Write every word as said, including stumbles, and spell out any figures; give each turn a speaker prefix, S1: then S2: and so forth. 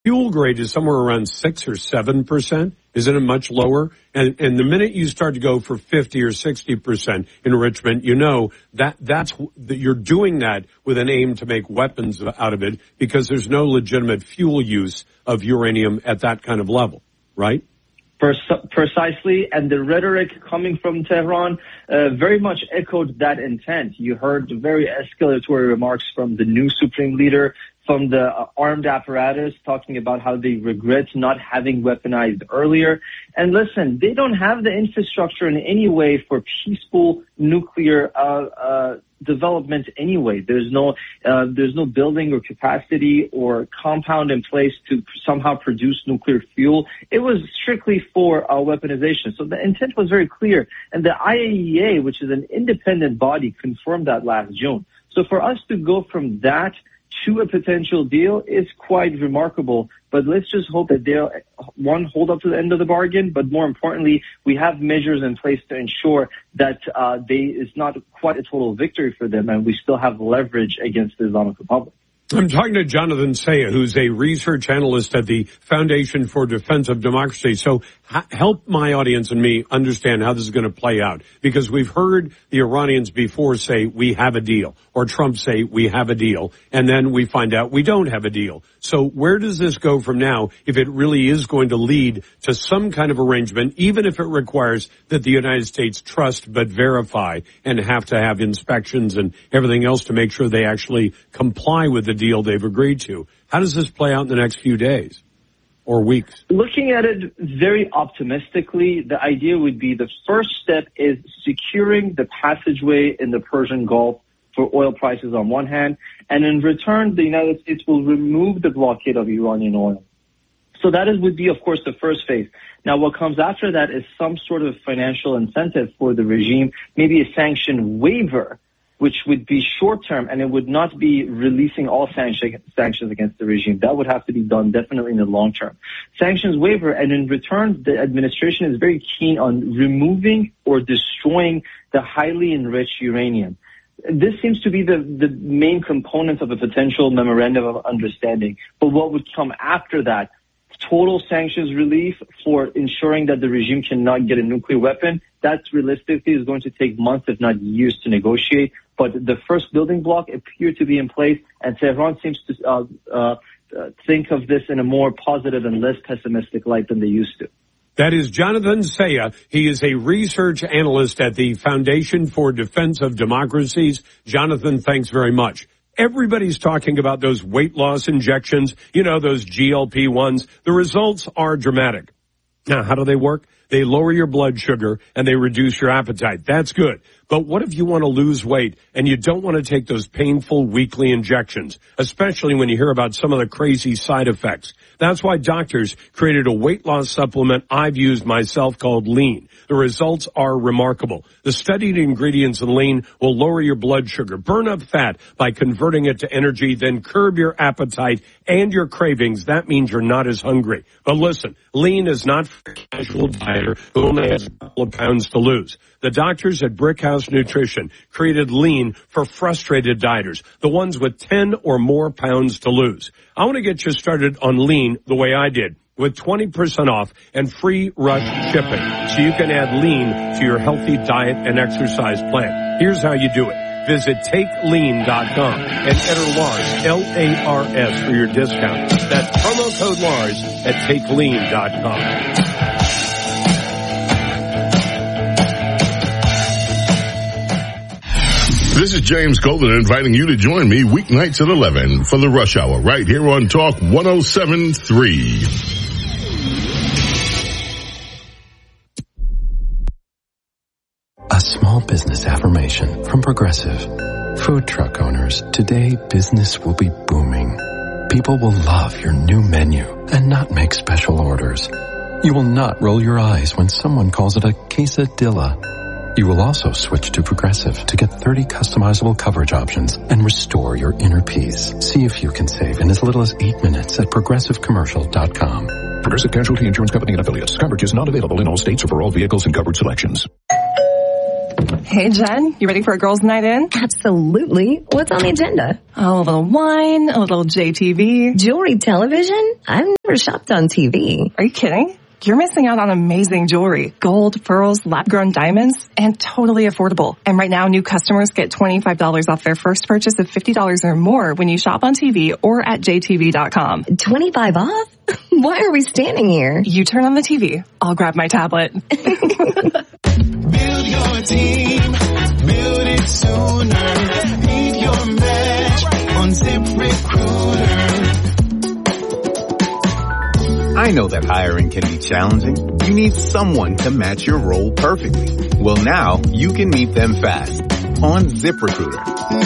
S1: fuel grade is somewhere around six or seven percent. Isn't it much lower? And, and the minute you start to go for fifty or sixty percent enrichment, you know that that's that you're doing that with an aim to make weapons out of it, because there's no legitimate fuel use of uranium at that kind of level, right?
S2: Precisely, and the rhetoric coming from Tehran uh, very much echoed that intent. You heard very escalatory remarks from the new supreme leader, from the uh, armed apparatus, talking about how they regret not having weaponized earlier. And listen, they don't have the infrastructure in any way for peaceful nuclear uh, uh, development anyway. There's no uh, there's no building or capacity or compound in place to somehow produce nuclear fuel. It was strictly for uh, weaponization. So the intent was very clear. And the I A E A, which is an independent body, confirmed that last June. So for us to go from that to a potential deal is quite remarkable. But let's just hope that they'll, one, hold up to the end of the bargain, but more importantly, we have measures in place to ensure that uh, they it's not quite a total victory for them, and we still have leverage against the Islamic Republic.
S1: I'm talking to Jonathan Sayah, who's a research analyst at the Foundation for Defense of Democracy. So ha- help my audience and me understand how this is going to play out, because we've heard the Iranians before say we have a deal, or Trump say we have a deal, and then we find out we don't have a deal. So where does this go from now if it really is going to lead to some kind of arrangement, even if it requires that the United States trust but verify and have to have inspections and everything else to make sure they actually comply with the deal they've agreed to? How does this play out in the next few days or weeks?
S2: Looking at it very optimistically, the idea would be the first step is securing the passageway in the Persian Gulf for oil prices on one hand, and in return, the United States will remove the blockade of Iranian oil. So that is, would be, of course, the first phase. Now, what comes after that is some sort of financial incentive for the regime, maybe a sanction waiver, which would be short-term, and it would not be releasing all sanction, sanctions against the regime. That would have to be done definitely in the long term. Sanctions waiver, and in return, the administration is very keen on removing or destroying the highly enriched uranium. This seems to be the, the main component of a potential memorandum of understanding. But what would come after that? Total sanctions relief for ensuring that the regime cannot get a nuclear weapon. That realistically is going to take months, if not years, to negotiate. But the first building block appeared to be in place, and Tehran seems to uh, uh, think of this in a more positive and less pessimistic light than they used to.
S1: That is Jonathan Sayah. He is a research analyst at the Foundation for Defense of Democracies. Jonathan, thanks very much. Everybody's talking about those weight loss injections, you know, those G L P ones. The results are dramatic. Now, how do they work? They lower your blood sugar and they reduce your appetite. That's good. But what if you want to lose weight and you don't want to take those painful weekly injections, especially when you hear about some of the crazy side effects? That's why doctors created a weight loss supplement I've used myself called Lean. The results are remarkable. The studied ingredients in Lean will lower your blood sugar, burn up fat by converting it to energy, then curb your appetite and your cravings. That means you're not as hungry. But listen, Lean is not for a casual dieter who only has a couple of pounds to lose. The doctors at Brickhouse Nutrition created Lean for frustrated dieters, the ones with ten or more pounds to lose. I want to get you started on Lean the way I did, with twenty percent off and free rush shipping, so you can add Lean to your healthy diet and exercise plan. Here's how you do it. Visit take lean dot com and enter Lars, L A R S, for your discount. That's promo code Lars at take lean dot com.
S3: This is James Golden inviting you to join me weeknights at eleven for the Rush Hour right here on Talk one oh seven point three.
S4: A small business affirmation from Progressive. Food truck owners, today business will be booming. People will love your new menu and not make special orders. You will not roll your eyes when someone calls it a quesadilla. You will also switch to Progressive to get thirty customizable coverage options and restore your inner peace. See if you can save in as little as eight minutes at progressive commercial dot com.
S5: Progressive Casualty Insurance Company and Affiliates. Coverage is not available in all states or for all vehicles and coverage selections. Hey, Jen, you ready for a girls' night in?
S6: Absolutely. What's on the agenda?
S5: Oh, a little wine, a little J T V.
S6: Jewelry television? I've never shopped on T V.
S5: Are you kidding? You're missing out on amazing jewelry, gold, pearls, lab-grown diamonds, and totally affordable. And right now, new customers get twenty-five dollars off their first purchase of fifty dollars or more when you shop on T V or at J T V dot com.
S6: twenty-five off? Why are we standing here?
S5: You turn on the T V. I'll grab my tablet.
S7: Build your team. Build it sooner. Need your match on ZipRecruiter.
S8: I know that hiring can be challenging. You need someone to match your role perfectly. Well, now you can meet them fast on ZipRecruiter.